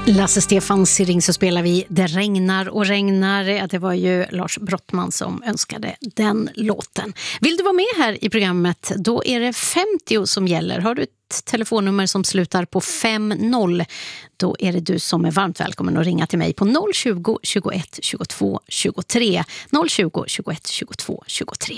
Lasse Stefans Ring så spelar vi Det regnar och regnar. Det var ju Lars Brottman som önskade den låten. Vill du vara med här i programmet, då är det 50 som gäller. Har du ett telefonnummer som slutar på 50, då är det du som är varmt välkommen att ringa till mig på 020 21 22 23. 020 21 22 23.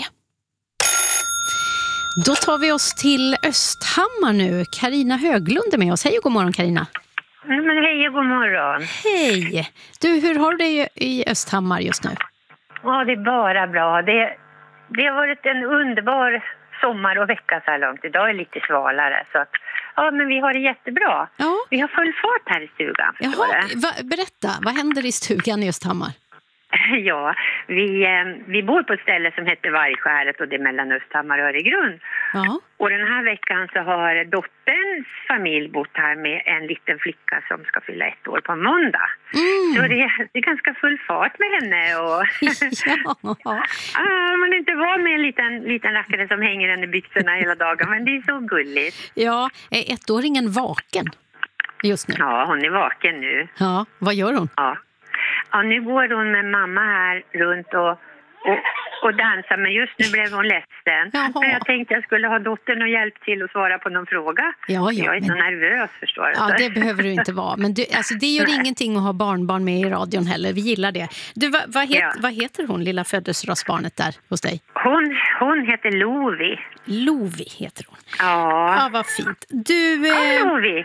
Då tar vi oss till Östhammar nu. Carina Höglund är med oss. Hej och god morgon, Carina. Men hej och god morgon. Hej! Du, hur har du det i Östhammar just nu? Ja, det är bara bra. Det har varit en underbar sommar och vecka så här långt. Idag är det lite svalare. Så att, ja, men vi har det jättebra. Ja. Vi har full fart här i stugan. Jaha, berätta, vad händer i stugan i Östhammar? Ja, vi bor på ett ställe som heter Vargskäret och det är mellan Östhammar och Öregrund. Ja. Och den här veckan så har dotterns familj bott här med en liten flicka som ska fylla 1 år på måndag. Så det är ganska full fart med henne. Och man inte var med en liten rackare som hänger henne i byxorna hela dagen, men det är så gulligt. Ja, är 1-åringen vaken just nu? Ja, hon är vaken nu. Ja, vad gör hon? Ja, nu går hon med mamma här runt och dansar, men just nu blev hon ledsen. Så jag tänkte jag skulle ha dottern och hjälp till att svara på någon fråga. Ja, jag är så nervös, förstår du. Ja, det behöver du inte vara. Men det gör ingenting att ha barnbarn med i radion heller. Vi gillar det. Du, vad heter hon, lilla födelsedagsbarnet där hos dig? Hon heter Lovi. Lovi heter hon. Ja, vad fint. Du, Lovi.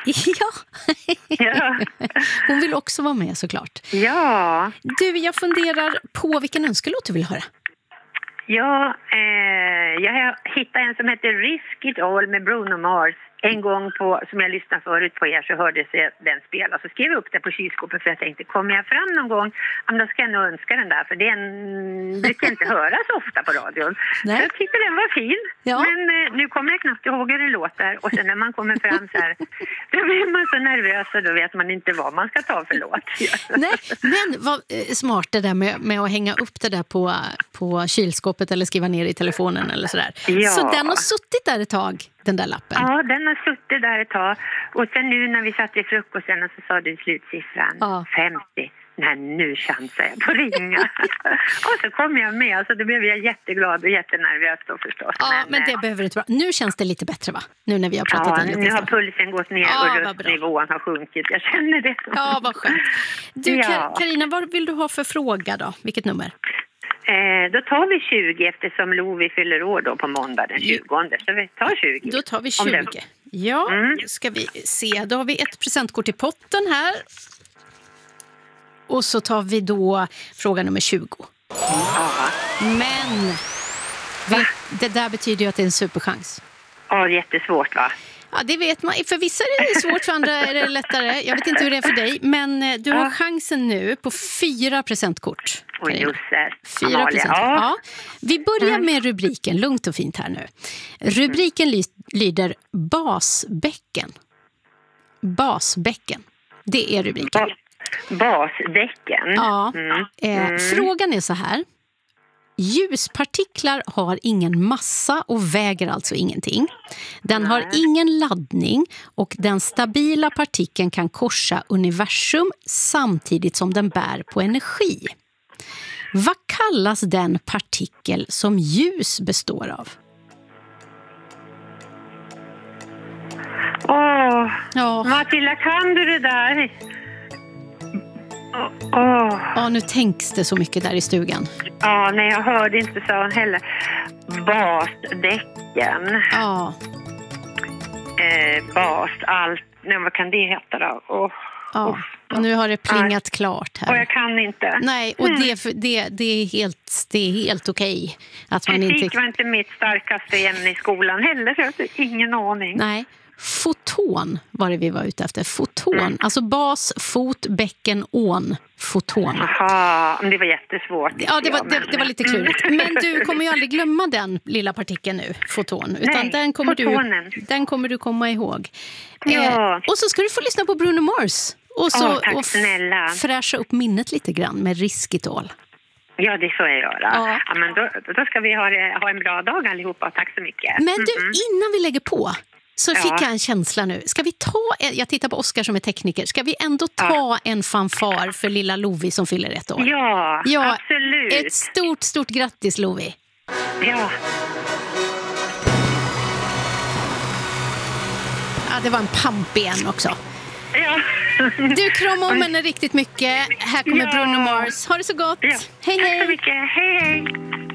Ja. Hon vill också vara med såklart. Ja. Du, jag funderar på vilken önskelåt du vill höra. Ja, jag har hittat en som heter Risk It All med Bruno Mars. En gång som jag lyssnade förut på er så hördes den spela. Så skrev jag upp det på kylskåpet för jag tänkte, kommer jag fram någon gång, då ska jag nog önska den där. För den brukar inte höras ofta på radion. Nej. Så jag tyckte den var fin. Ja. Men nu kommer jag knappt ihåg hur den låter. Och sen när man kommer fram så här, då blir man så nervös och då vet man inte vad man ska ta för låt. Nej, men vad smart det där med att hänga upp det där på kylskåpet eller skriva ner i telefonen eller sådär. Ja. Så den har suttit där ett tag, den där lappen? Ja, den har suttit där ett tag. Och sen nu när vi satt i frukosten och så sa du slutsiffran 50. Nej, nu chansar jag på ringa. Och så kom jag med, alltså då blev jag jätteglad och jättenervös då förstås. Ja, men det behöver inte vara. Nu känns det lite bättre, va? Nu när vi har pratat in lite. Nu har pulsen gått ner och röstnivån har sjunkit. Jag känner det. Ja, vad skönt. Du, Carina, vad vill du ha för fråga då? Vilket nummer? Då tar vi 20 eftersom Lovi fyller år då på måndag den 20. Så vi tar 20. Då tar vi 20. Ja, ska vi se. Då har vi ett presentkort i potten här. Och så tar vi då fråga nummer 20. Men det där betyder ju att det är en superchans. Ja, jättesvårt, va? Ja, det vet man. För vissa är det svårt, för andra är det lättare. Jag vet inte hur det är för dig. Men du har chansen nu på 4 presentkort. Och just 4 present. Ja. Vi börjar med rubriken, lugnt och fint här nu. Rubriken lyder Basbäcken. Basbäcken. Det är rubriken. Basbäcken? Ja. Frågan är så här. Ljuspartiklar har ingen massa och väger alltså ingenting. Den har ingen laddning och den stabila partikeln kan korsa universum samtidigt som den bär på energi. Vad kallas den partikel som ljus består av? Matilda, kan du det där? Ja, nu tänks det så mycket där i stugan. Ja, nej, jag hörde inte så heller. Basdäcken. Ja. Vad kan det heta då? Och nu har det plingat klart här. Och jag kan inte. Nej, och det är helt okej att man inte... Fysik var inte mitt starkaste ämne i skolan heller, så jag har ingen aning. Nej. Foton var det vi var ute efter. Foton. Alltså bas, fot, bäcken, ån. Foton. Jaha, det var jättesvårt. Ja, det var lite klurigt. Men du kommer ju aldrig glömma den lilla partikeln nu, foton. Utan den kommer du komma ihåg. Och så ska du få lyssna på Bruno Mars. Och fräscha upp minnet lite grann med Risk It All. Ja, det får jag göra. Ja, men då ska vi ha en bra dag allihopa. Tack så mycket. Men du, innan vi lägger på, så fick jag en känsla nu. Ska vi jag tittar på Oskar som är tekniker. Ska vi ändå ta en fanfar för lilla Lovi som fyller 1 år? Ja, absolut. Ett stort grattis, Lovi. Ja. Ja, det var en pamp igen också. Ja. Du kramar om henne riktigt mycket. Här kommer Bruno Mars. Ha det så gott. Ja. Hej, hej. Tack så mycket. Hej, hej.